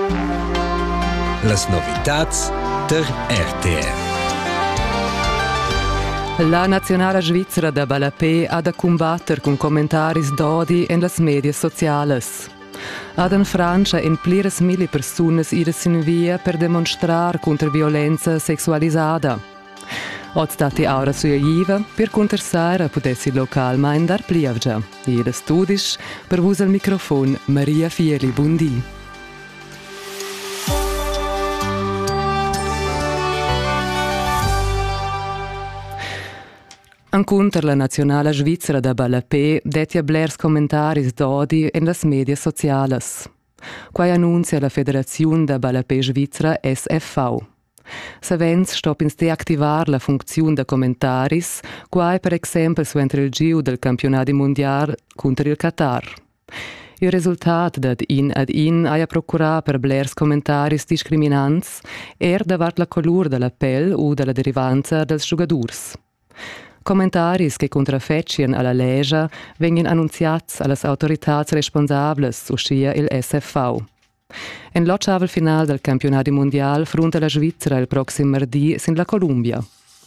Las novitats der RTR. La nazionale svizzera da Balapè ha da combatter con commentaris d'odi en las medias sociales. Ad in Francia in pliras mille personas iras in via per demonstrar contra violenza sexualisada. Od stati aura suja jiva per contersare potessi localmein dar pliavgia. Ida studis per vus al microfon Maria Fieli, buondì. Anconter la nazionale svizzera da Balapè detia blers commentaris d'odi en las medias sociales. Quai annuncia la Federazione da Balapè Svizzera SFV. Savens stop ins deactivar la funzione da commentaris, quai per exempel suentre il giu del campionati mondial contro il Qatar. Il risultat dat in ad in aia procurà per blers commentaris discriminants davart la colur della pelle o della derivanza dels giugadurs. Commentaris che contrafecien alla legge vengono annunziats alle autorità responsables, ossia il SFV. En l'ottavel final del campionato mondiale fronte alla Svizzera il prossimo martedì sin la Columbia.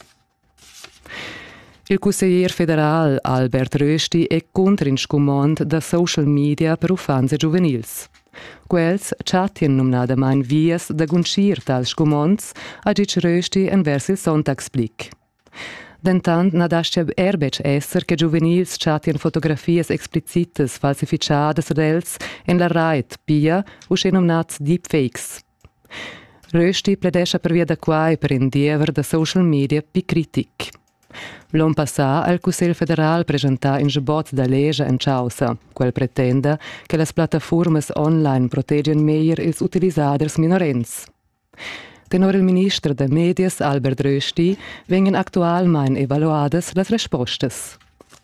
Il consigliere federale Albert Rösti è contro in scumont da social media per ufanze giuvenils. Quels chattien numnadamein vias da gunschir tal scumonts a dic Rösti en vers il Sonntagsblick. Dentant nadascia erbec esser che juvenils chattien fotografias explicites falsificadas dels en la reit pia uscenomnats deepfakes. Rösti pledescia per via da quai per indiever da social media pi critic. L'on passà al Consiglio federal presentà in gebot da legge en causa, quel pretenda che las plataformas online proteggen meglio ils utilisaders minorens. Tenor il ministro de Medias, Albert Rösti, vengono actualmein evaluadas las respostas.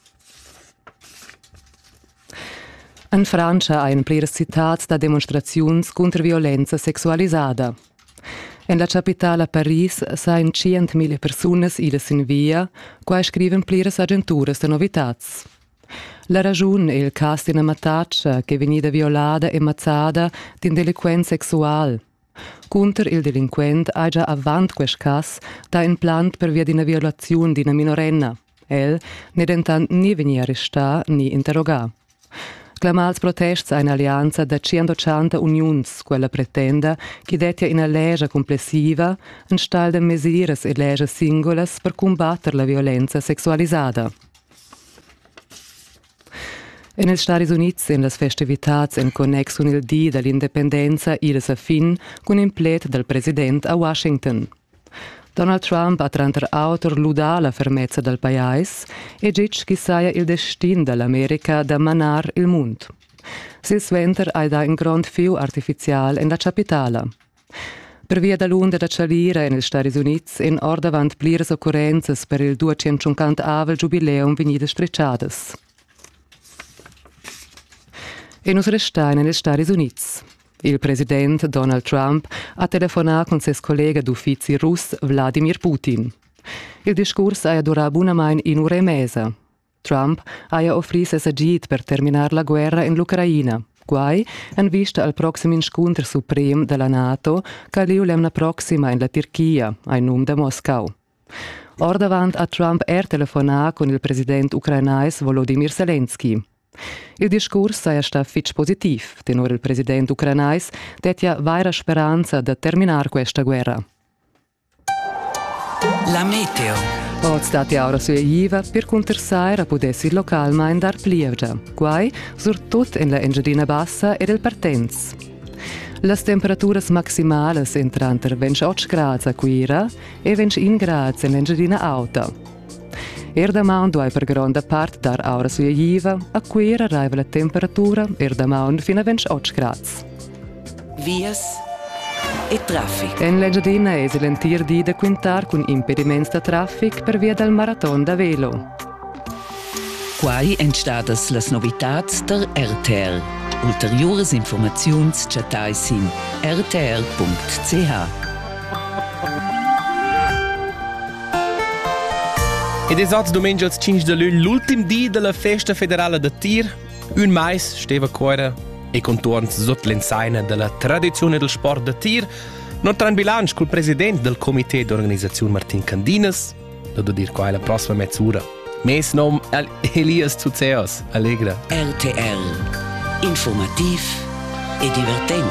In Francia ha in pliras citats da demonstraziuns contra violenza sexualisada. En la capitala Paris sa in 100.000 personas idas in via, quai scriven pliras agenturas de novitats. La ragiun è il cas d'ina mataccia che venida violada e mazzada d'in delinquent sexual. Conter il delinquent ha già avant quest cas da in plant per via d'ina violazione d'ina minorenna. El ne dentant ni veni arrestà ni interrogà. Clamals protests a un'alleanza da 180 unions, quella pretenda che detia una legge complessiva in stal de mesures e legge singolas per combattere la violenza sexualisada. En els Stati Units en las festivitats en connex con il Dì dell'Indipendenza idas a fin con in plet del president a Washington. Donald Trump ha tranter autor ludà la fermezza del pais e dic che saia il destin dell'America da manar il mund. Sil sventer ha da un grand fiu artificial en la capitala. Per via dall'onda da cialira en els Stati Units en ordavant pliras occurrenzas per il 250 avel jubileum venidas strecciadas. E nos restain en els Stati Units. Il president Donald Trump ha telefonato con ses collega d'uffici russ Vladimir Putin. Il discurs ha durato buonamain in un'ora e mesa. Trump ha offrito ses agit per terminare la guerra in l'Ucraina. Quai in vista al prossimo incontro supremo della NATO che liu lemna prossima in la Turchia, a nome da Moscou. Or davant a Trump telefonato con il presidente ucrainais Volodymyr Zelensky. Il discurs è stato fitch positiv, tenor il presidente ucrainais detia vaira speranza da terminar questa guerra. La meteo. Od stati aura suja jiva per contersare a potessi localmein dar plievgia, quai surtut in la Engadina bassa ed il partenz. Las temperaturas maximales entran ter 28 gradi a Quira e 21 gradi in l'Engadina alta. Erdamaun duai per grande part dar aura suja jiva, a Quira arriva la temperatura erdamaun fino a 28 gradi. Vias e traffic. En l'Engadina è l'entir di da quintar con impediments da traffic per via del marathon da velo. Quai entstadas las novitats der RTR. Ulteriores informaziuns chatais in rtr.ch. Ed esatto domenica 5 de lune, l'ultim dì della festa federale de Tir. Un mais steva cuore e contorns sot l'ensaina della tradizione del sport da tir, non tran bilancio col president del comité d'organizzazione Martin Candinas, da dir qua la prossima mezz'ora. Mes nom Elias Zuzeos, allegra. RTR. Informativ e divertent.